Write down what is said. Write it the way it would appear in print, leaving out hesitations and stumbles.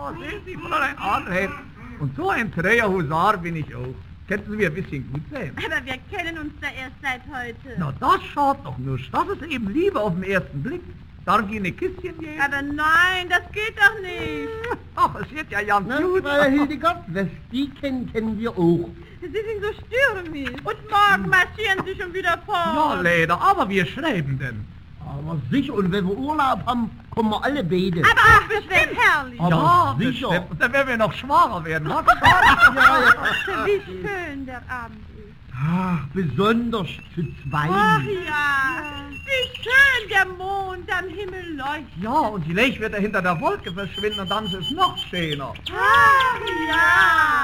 Ja, sehen Sie, Fräulein Adelheid. Und so ein träger Husar bin ich auch. Könnten Sie mir ein bisschen gut sehen? Aber wir kennen uns da erst seit heute. Na, das schaut doch nur. Das ist eben Liebe auf den ersten Blick. Darf ich Ihnen ein Küsschen geben? Aber nein, das geht doch nicht. Ach, es wird ja ganz Na, gut. Frau Hildegard, was die kennen wir auch. Sie sind so stürmisch. Und morgen marschieren Sie schon wieder fort. Ja, leider, aber wir schreiben denn. Aber sicher, und wenn wir Urlaub haben, kommen wir alle beide. Aber ach, das wird herrlich. Aber ja, sicher. bestimmt. Und dann werden wir noch schwacher werden. Was? Wie schön der Abend ist. Ach, besonders zu zweit. Ach ja, wie schön der Mond am Himmel leuchtet. Ja, und die Licht wird er hinter der Wolke verschwinden und dann ist es noch schöner. Ach ja.